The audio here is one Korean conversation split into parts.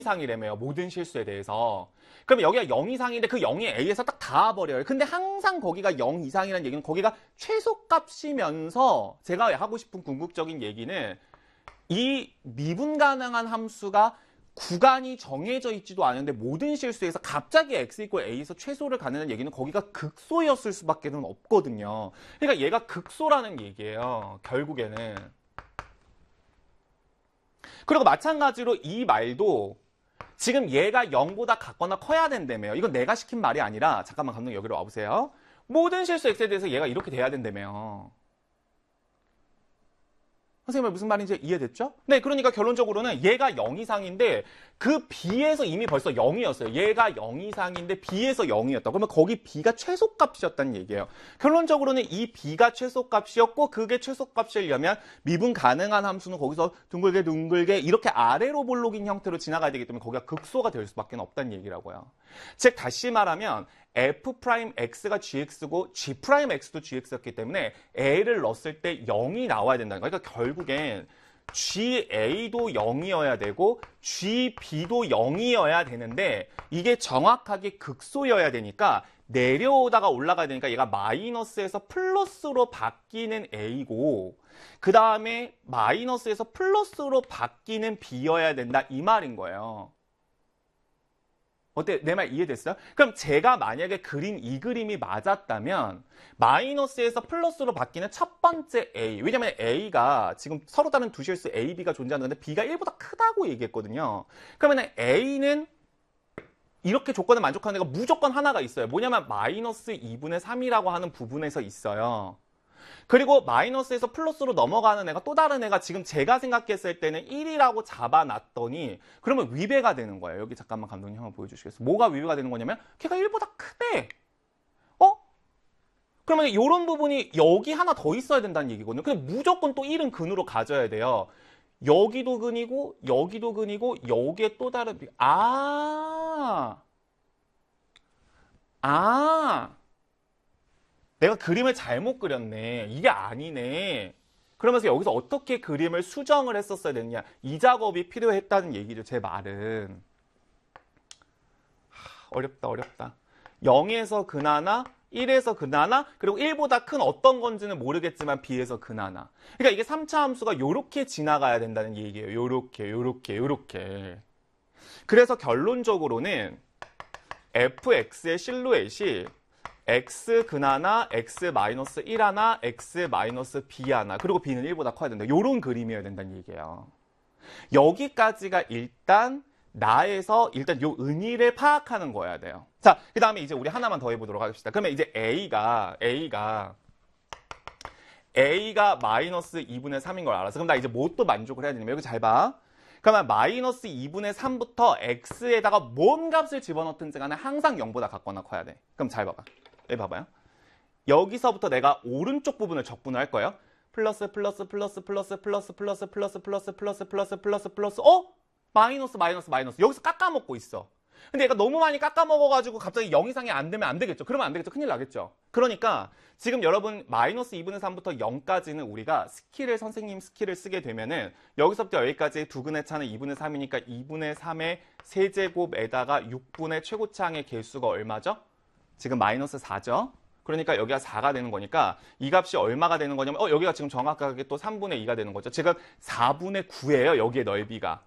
이상이라며요. 모든 실수에 대해서. 그러면 여기가 0 이상인데 그 0이 A에서 딱 닿아버려요. 근데 항상 거기가 0 이상이라는 얘기는 거기가 최소값이면서 제가 하고 싶은 궁극적인 얘기는 이 미분 가능한 함수가 구간이 정해져 있지도 않은데 모든 실수에서 갑자기 x = a에서 최소를 가능한 얘기는 거기가 극소였을 수밖에 는 없거든요. 그러니까 얘가 극소라는 얘기예요. 결국에는. 그리고 마찬가지로 이 말도 지금 얘가 0보다 같거나 커야 된다며요. 이건 내가 시킨 말이 아니라 잠깐만 감독님 여기로 와보세요. 모든 실수 x에 대해서 얘가 이렇게 돼야 된다며요. 선생님 무슨 말인지 이해됐죠? 네, 그러니까 결론적으로는 얘가 0 이상인데 그 b에서 이미 벌써 0이었어요. 얘가 0 이상인데 b에서 0이었다. 그러면 거기 b가 최소값이었다는 얘기예요. 결론적으로는 이 b가 최소값이었고 그게 최소값이려면 미분 가능한 함수는 거기서 둥글게 이렇게 아래로 볼록인 형태로 지나가야 되기 때문에 거기가 극소가 될 수밖에 없다는 얘기라고요. 즉 다시 말하면 f'x가 gx고 g'x도 gx였기 때문에 a를 넣었을 때 0이 나와야 된다는 거예요. 그러니까 결국엔 ga도 0이어야 되고 gb도 0이어야 되는데 이게 정확하게 극소여야 되니까 내려오다가 올라가야 되니까 얘가 마이너스에서 플러스로 바뀌는 a고 그 다음에 마이너스에서 플러스로 바뀌는 b여야 된다 이 말인 거예요. 어때? 내 말 이해됐어요? 그럼 제가 만약에 그린 이 그림이 맞았다면 마이너스에서 플러스로 바뀌는 첫 번째 A, 왜냐면 A가 지금 서로 다른 두 실수 A, B가 존재하는 건데 B가 1보다 크다고 얘기했거든요. 그러면 A는 이렇게 조건을 만족하는 애가 무조건 하나가 있어요. 뭐냐면 마이너스 2분의 3이라고 하는 부분에서 있어요. 그리고 마이너스에서 플러스로 넘어가는 애가 또 다른 애가 지금 제가 생각했을 때는 1이라고 잡아놨더니 그러면 위배가 되는 거예요. 여기 잠깐만 감독님 한번 보여주시겠어요? 뭐가 위배가 되는 거냐면 걔가 1보다 크대. 그러면 이런 부분이 여기 하나 더 있어야 된다는 얘기거든요. 근데 무조건 또 1은 근으로 가져야 돼요. 여기도 근이고 여기도 근이고 여기에 또 다른 내가 그림을 잘못 그렸네. 이게 아니네. 그러면서 여기서 어떻게 그림을 수정을 했었어야 됐냐. 이 작업이 필요했다는 얘기죠. 제 말은. 어렵다. 0에서 근 하나, 1에서 근 하나, 그리고 1보다 큰 어떤 건지는 모르겠지만 B에서 근 하나. 그러니까 이게 3차 함수가 요렇게 지나가야 된다는 얘기예요. 요렇게. 그래서 결론적으로는 fx의 실루엣이 x 근 하나, x 마이너스 1 하나, x 마이너스 b 하나, 그리고 b는 1보다 커야 된다. 요런 그림이어야 된다는 얘기예요. 여기까지가 일단 나에서 일단 요 은의를 파악하는 거여야 돼요. 자, 그 다음에 이제 우리 하나만 더 해보도록 하겠습니다. 그러면 이제 A가 마이너스 2분의 3인 걸 알아서 그럼 나 이제 뭐 또 만족을 해야 되냐면 여기 잘 봐. 그러면 마이너스 2분의 3부터 x에다가 뭔 값을 집어넣든지 간에 항상 0보다 같거나 커야 돼. 그럼 잘 봐봐. 여기 봐봐요. 여기서부터 내가 오른쪽 부분을 적분을 할 거예요. 플러스 마이너스 여기서 깎아먹고 있어. 근데 얘가 너무 많이 깎아먹어가지고 갑자기 0 이상이 안 되면 안 되겠죠. 그러면 안 되겠죠. 큰일 나겠죠. 그러니까 지금 여러분 마이너스 2분의 3부터 0까지는 우리가 선생님 스킬을 쓰게 되면은 여기서부터 여기까지 두근의 차는 2분의 3이니까 2분의 3의 세제곱에다가 6분의 최고차항의 개수가 얼마죠? 지금 마이너스 4죠. 그러니까 여기가 4가 되는 거니까 이 값이 얼마가 되는 거냐면 여기가 지금 정확하게 또 3분의 2가 되는 거죠. 지금 4분의 9예요. 여기의 넓이가.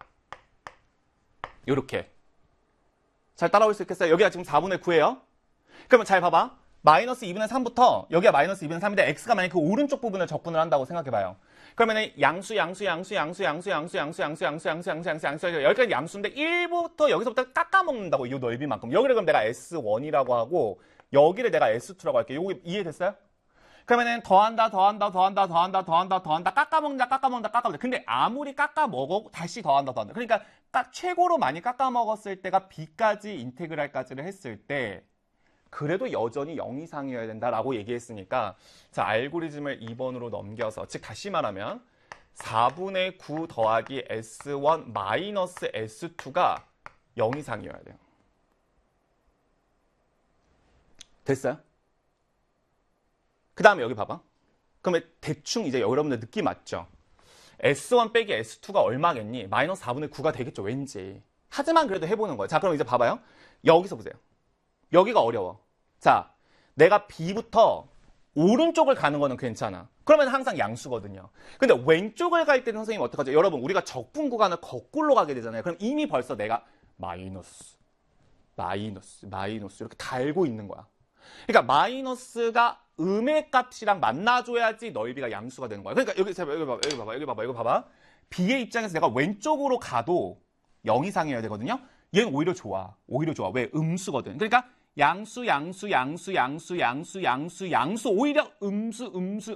요렇게. 잘 따라올 수 있겠어요? 여기가 지금 4분의 9예요. 그러면 잘 봐봐. 마이너스 2분의 3부터 여기가 마이너스 2분의 3인데 x가 만약에 그 오른쪽 부분을 적분을 한다고 생각해봐요. 그러면은 양수 여기까지 양수인데 1부터 여기서부터 깎아먹는다고 이 넓이만큼. 여기를 그럼 내가 S1이라고 하고 여기를 내가 S2라고 할게요. 요거 이해됐어요? 그러면은 더한다 깎아먹는다. 근데 아무리 깎아먹어 다시 더한다. 그러니까 최고로 많이 깎아먹었을 때가 B까지 인테그랄까지를 했을 때 그래도 여전히 0 이상이어야 된다라고 얘기했으니까 자 알고리즘을 2번으로 넘겨서 즉 다시 말하면 4분의 9 더하기 S1 마이너스 S2가 0 이상이어야 돼요. 됐어요? 그 다음에 여기 봐봐. 그러면 대충 이제 여러분들 느낌 맞죠? S1 빼기 S2가 얼마겠니? 마이너스 4분의 9가 되겠죠, 왠지. 하지만 그래도 해보는 거예요. 자, 그럼 이제 봐봐요. 여기서 보세요. 여기가 어려워. 자, 내가 B부터 오른쪽을 가는 거는 괜찮아. 그러면 항상 양수거든요. 근데 왼쪽을 갈 때는 선생님 어떡하죠? 여러분, 우리가 적분 구간을 거꾸로 가게 되잖아요. 그럼 이미 벌써 내가 마이너스 이렇게 달고 있는 거야. 그러니까 마이너스가 음의 값이랑 만나줘야지 넓이가 양수가 되는 거야. 그러니까 여기 봐봐. B의 입장에서 내가 왼쪽으로 가도 0 이상이어야 되거든요. 얘는 오히려 좋아. 왜? 음수거든. 그러니까 양수 오히려 음수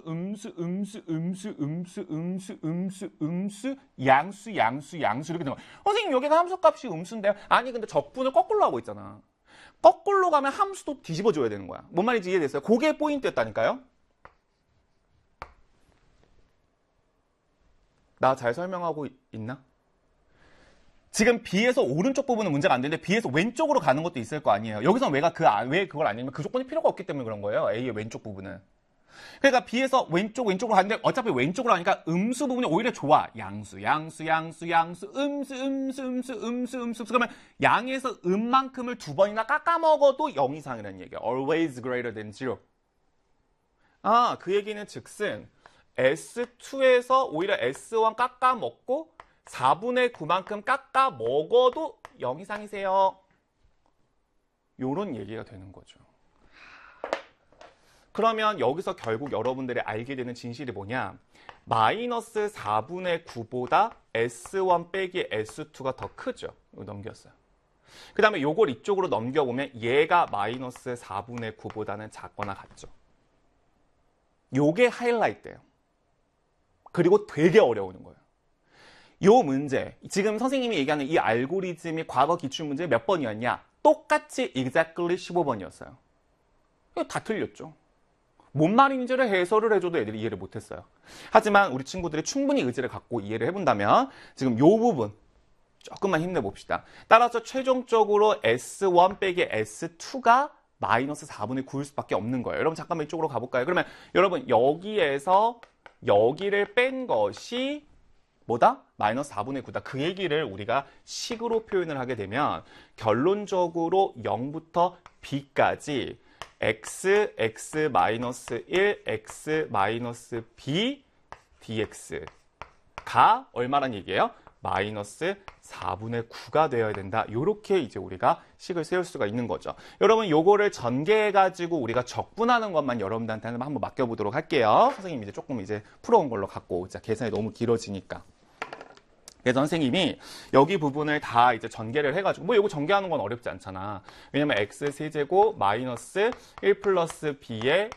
양수 이렇게 되는 거야. 선생님 여기가 함수값이 음수인데요. 아니 근데 적분을 거꾸로 하고 있잖아. 거꾸로 가면 함수도 뒤집어줘야 되는 거야. 뭔 말인지 이해됐어요? 그게 포인트였다니까요. 나 잘 설명하고 있나? 지금 B에서 오른쪽 부분은 문제가 안 되는데 B에서 왼쪽으로 가는 것도 있을 거 아니에요. 여기서 왜 그걸 안 내면 그 조건이 필요가 없기 때문에 그런 거예요. A의 왼쪽 부분은. 그러니까 B에서 왼쪽으로 가는데 어차피 왼쪽으로 가니까 음수 부분이 오히려 좋아. 양수 음수 그러면 양에서 음만큼을 두 번이나 깎아먹어도 0 이상이라는 얘기야. Always greater than 0. 아, 그 얘기는 즉슨 S2에서 오히려 S1 깎아먹고 4분의 9만큼 깎아 먹어도 0 이상이세요. 요런 얘기가 되는 거죠. 그러면 여기서 결국 여러분들이 알게 되는 진실이 뭐냐? 마이너스 4분의 9보다 S1 빼기 S2가 더 크죠. 이거 넘겼어요. 그 다음에 요걸 이쪽으로 넘겨보면 얘가 마이너스 4분의 9보다는 작거나 같죠. 요게 하이라이트예요. 그리고 되게 어려운 거예요. 요 문제, 지금 선생님이 얘기하는 이 알고리즘이 과거 기출문제 몇 번이었냐? 똑같이 exactly 15번이었어요. 이거 다 틀렸죠. 뭔 말인지를 해설을 해줘도 애들이 이해를 못했어요. 하지만 우리 친구들이 충분히 의지를 갖고 이해를 해본다면 지금 요 부분 조금만 힘내봅시다. 따라서 최종적으로 S1 빼기 S2가 마이너스 4분의 9일 수밖에 없는 거예요. 여러분 잠깐만 이쪽으로 가볼까요? 그러면 여러분 여기에서 여기를 뺀 것이 뭐다? 마이너스 4분의 9다. 그 얘기를 우리가 식으로 표현을 하게 되면 결론적으로 0부터 b까지 x, x 마이너스 1, x 마이너스 b dx가 얼마란 얘기예요? 마이너스 4분의 9가 되어야 된다. 이렇게 이제 우리가 식을 세울 수가 있는 거죠. 여러분 요거를 전개해가지고 우리가 적분하는 것만 여러분들한테 한번 맡겨보도록 할게요. 선생님 이제 조금 이제 풀어온 걸로 갖고 진짜 계산이 너무 길어지니까. 그래서 선생님이 여기 부분을 다 이제 전개를 해가지고 뭐 이거 전개하는 건 어렵지 않잖아. 왜냐면 x 세제곱 마이너스 1 플러스 b의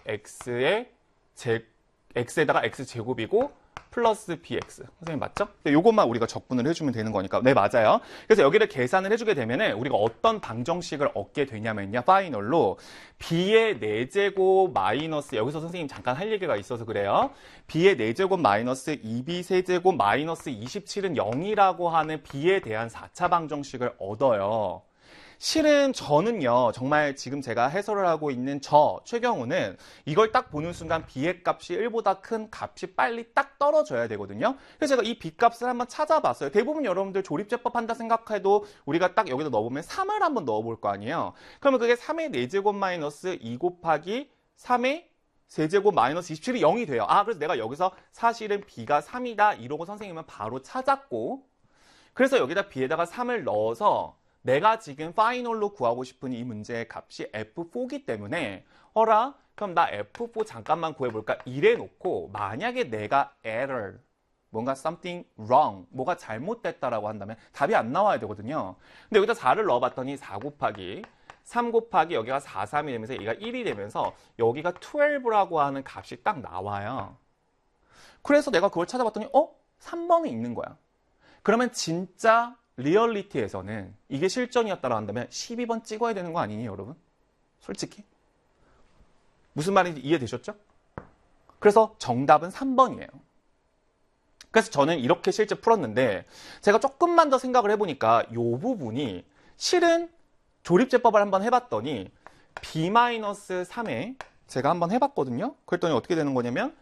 x에다가 x제곱이고 플러스 bx. 선생님 맞죠? 요것만 우리가 적분을 해주면 되는 거니까. 네, 맞아요. 그래서 여기를 계산을 해주게 되면은 우리가 어떤 방정식을 얻게 되냐면요. 파이널로 b의 4제곱 마이너스, 여기서 선생님 잠깐 할 얘기가 있어서 그래요. b의 4제곱 마이너스 2b 세제곱 마이너스 27은 0이라고 하는 b에 대한 4차 방정식을 얻어요. 실은 저는요, 정말 지금 제가 해설을 하고 있는 최경우는 이걸 딱 보는 순간 b의 값이 1보다 큰 값이 빨리 딱 떨어져야 되거든요. 그래서 제가 이 b 값을 한번 찾아봤어요. 대부분 여러분들 조립제법 한다 생각해도 우리가 딱 여기다 넣어보면 3을 한번 넣어볼 거 아니에요. 그러면 그게 3의 4제곱 마이너스 2 곱하기 3의 세제곱 마이너스 27이 0이 돼요. 아, 그래서 내가 여기서 사실은 b가 3이다 이러고 선생님은 바로 찾았고, 그래서 여기다 b에다가 3을 넣어서 내가 지금 파이널로 구하고 싶은 이 문제의 값이 F4기 때문에 그럼 나 F4 잠깐만 구해볼까? 이래 놓고 만약에 내가 error, 뭔가 something wrong, 뭐가 잘못됐다라고 한다면 답이 안 나와야 되거든요. 근데 여기다 4를 넣어봤더니 4 곱하기 3 곱하기 여기가 4, 3이 되면서 얘가 1이 되면서 여기가 12라고 하는 값이 딱 나와요. 그래서 내가 그걸 찾아봤더니 3번에 있는 거야. 그러면 진짜 리얼리티에서는 이게 실전이었다고 한다면 12번 찍어야 되는 거 아니니 여러분? 솔직히? 무슨 말인지 이해되셨죠? 그래서 정답은 3번이에요. 그래서 저는 이렇게 실제 풀었는데 제가 조금만 더 생각을 해보니까 이 부분이 실은 조립제법을 한번 해봤더니 b-3에 제가 한번 해봤거든요. 그랬더니 어떻게 되는 거냐면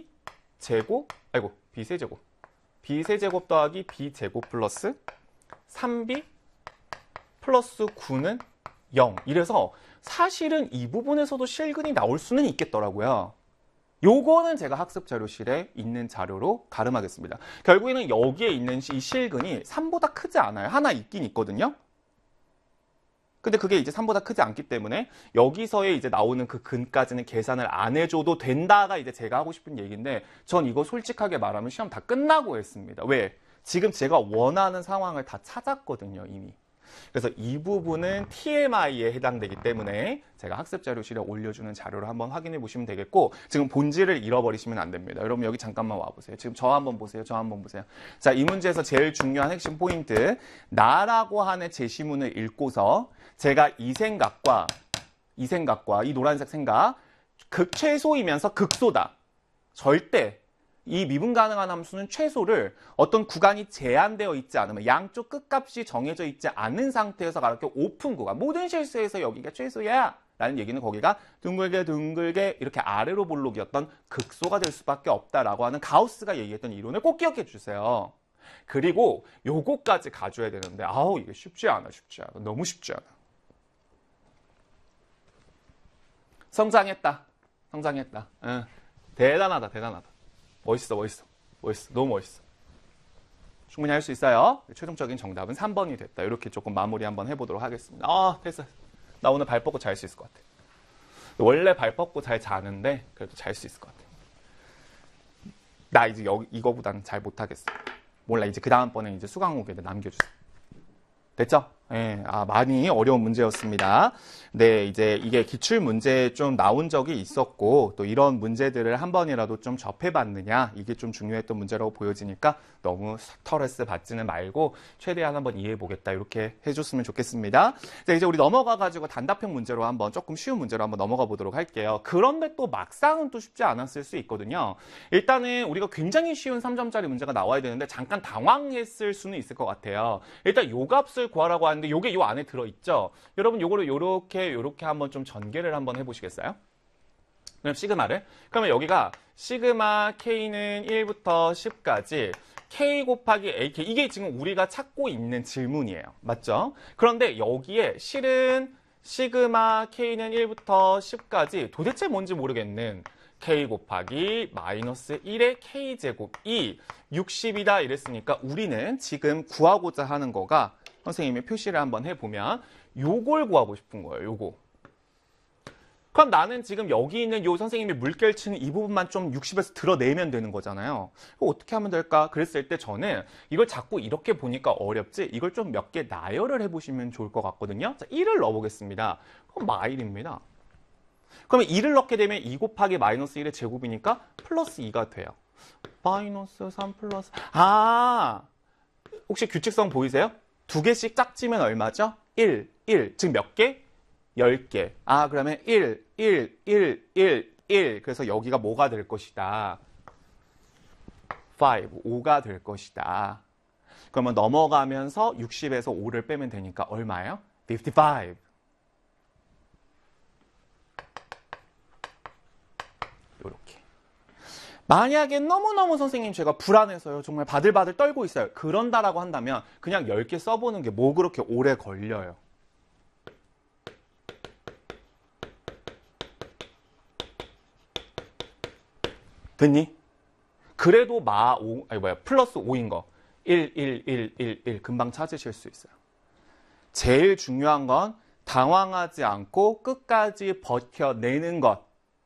b세제곱 더하기 b제곱 플러스 3b 플러스 9는 0. 이래서 사실은 이 부분에서도 실근이 나올 수는 있겠더라고요. 요거는 제가 학습 자료실에 있는 자료로 가름하겠습니다. 결국에는 여기에 있는 이 실근이 3보다 크지 않아요. 하나 있긴 있거든요. 근데 그게 이제 3보다 크지 않기 때문에 여기서의 이제 나오는 그 근까지는 계산을 안 해줘도 된다가 이제 제가 하고 싶은 얘기인데 전 이거 솔직하게 말하면 시험 다 끝나고 했습니다. 왜? 지금 제가 원하는 상황을 다 찾았거든요, 이미. 그래서 이 부분은 TMI에 해당되기 때문에 제가 학습 자료실에 올려주는 자료를 한번 확인해 보시면 되겠고 지금 본질을 잃어버리시면 안 됩니다. 여러분 여기 잠깐만 와보세요. 지금 저 한번 보세요. 저 한번 보세요. 자, 이 문제에서 제일 중요한 핵심 포인트 나라고 하는 제시문을 읽고서 제가 이 생각과 이 노란색 생각 극최소이면서 극소다. 절대 이 미분 가능한 함수는 최소를 어떤 구간이 제한되어 있지 않으면 양쪽 끝값이 정해져 있지 않은 상태에서 가볍게 오픈 구간 모든 실수에서 여기가 최소야 라는 얘기는 거기가 둥글게 이렇게 아래로 볼록이었던 극소가 될 수밖에 없다라고 하는 가우스가 얘기했던 이론을 꼭 기억해 주세요. 그리고 요거까지 가져야 되는데 아우 이게 쉽지 않아. 너무 쉽지 않아. 성장했다. 응. 대단하다. 멋있어. 너무 멋있어. 충분히 할 수 있어요. 최종적인 정답은 3번이 됐다. 이렇게 조금 마무리 한번 해보도록 하겠습니다. 됐어. 나 오늘 발 뻗고 잘 수 있을 것 같아. 원래 발 뻗고 잘 자는데 그래도 잘 수 있을 것 같아. 나 이제 이거보다는 잘 못하겠어. 몰라. 이제 그 다음번에 이제 수강호에 남겨주세요. 됐죠? 네, 많이 어려운 문제였습니다. 네, 이제 이게 기출 문제에 좀 나온 적이 있었고, 또 이런 문제들을 한 번이라도 좀 접해봤느냐, 이게 좀 중요했던 문제라고 보여지니까 너무 스트레스 받지는 말고, 최대한 한번 이해해보겠다, 이렇게 해줬으면 좋겠습니다. 자, 이제 우리 넘어가가지고 단답형 문제로 한번 조금 쉬운 문제로 한번 넘어가 보도록 할게요. 그런데 또 막상은 또 쉽지 않았을 수 있거든요. 일단은 우리가 굉장히 쉬운 3점짜리 문제가 나와야 되는데, 잠깐 당황했을 수는 있을 것 같아요. 일단 요 값을 구하라고 하는데, 요게 요 안에 들어있죠? 여러분 요거를 요렇게 한번 좀 전개를 한번 해보시겠어요? 그럼 시그마를? 그러면 여기가 시그마 K는 1부터 10까지 K 곱하기 AK 이게 지금 우리가 찾고 있는 질문이에요. 맞죠? 그런데 여기에 실은 시그마 K는 1부터 10까지 도대체 뭔지 모르겠는 K 곱하기 마이너스 1의 K제곱이 60이다 이랬으니까 우리는 지금 구하고자 하는 거가 선생님이 표시를 한번 해보면 요걸 구하고 싶은 거예요. 요거. 그럼 나는 지금 여기 있는 요 선생님이 물결 치는 이 부분만 좀 60에서 드러내면 되는 거잖아요. 어떻게 하면 될까? 그랬을 때 저는 이걸 자꾸 이렇게 보니까 어렵지 이걸 좀 몇 개 나열을 해보시면 좋을 것 같거든요. 자, 1을 넣어보겠습니다. 그럼 마일입니다. 그러면 2를 넣게 되면 2 곱하기 마이너스 1의 제곱이니까 플러스 2가 돼요. 마이너스 3 플러스 혹시 규칙성 보이세요? 두 개씩 짝지면 얼마죠? 1. 지금 몇 개? 10개. 그러면 1. 그래서 여기가 뭐가 될 것이다? 5가 될 것이다. 그러면 넘어가면서 60에서 5를 빼면 되니까 얼마예요? 55. 요렇게. 만약에 너무너무 선생님 제가 불안해서요. 정말 바들바들 떨고 있어요. 그런다라고 한다면 그냥 10개 써보는 게 뭐 그렇게 오래 걸려요. 됐니? 그래도 플러스 5인 거. 1 금방 찾으실 수 있어요. 제일 중요한 건 당황하지 않고 끝까지 버텨내는 것.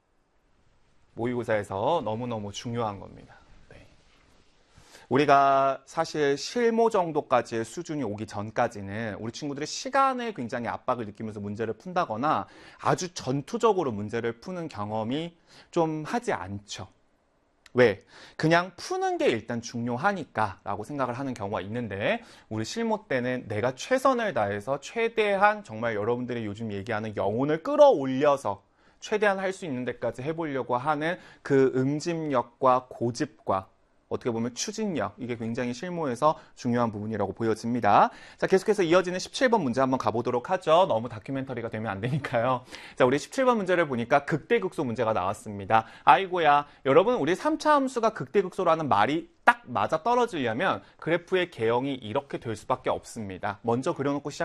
모의고사에서 너무너무 중요한 겁니다. 네. 우리가 사실 실무 정도까지의 수준이 오기 전까지는 우리 친구들이 시간에 굉장히 압박을 느끼면서 문제를 푼다거나 아주 전투적으로 문제를 푸는 경험이 좀 하지 않죠. 왜? 그냥 푸는 게 일단 중요하니까 라고 생각을 하는 경우가 있는데 우리 실무 때는 내가 최선을 다해서 최대한 정말 여러분들이 요즘 얘기하는 영혼을 끌어올려서 최대한 할 수 있는 데까지 해보려고 하는 그 응집력과 고집과 어떻게 보면 추진력, 이게 굉장히 실무에서 중요한 부분이라고 보여집니다. 자, 계속해서 이어지는 17번 문제 한번 가보도록 하죠. 너무 다큐멘터리가 되면 안 되니까요. 자, 우리 17번 문제를 보니까 극대극소 문제가 나왔습니다. 아이고야, 여러분 우리 3차 함수가 극대극소라는 말이 딱 맞아 떨어지려면 그래프의 개형이 이렇게 될 수밖에 없습니다. 먼저 그려놓고 시작